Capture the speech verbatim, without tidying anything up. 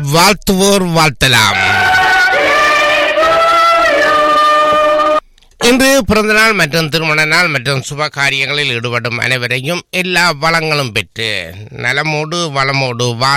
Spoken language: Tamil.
வாழ்த்துவோர் வாழ்த்தலாம். இன்று பிறந்தநாள் மற்றும் திருமண நாள் மற்றும் சுப காரியங்களில் ஈடுபடும் அனைவரையும் எல்லா வளங்களும் பெற்று நலமோடு வளமோடு வாழ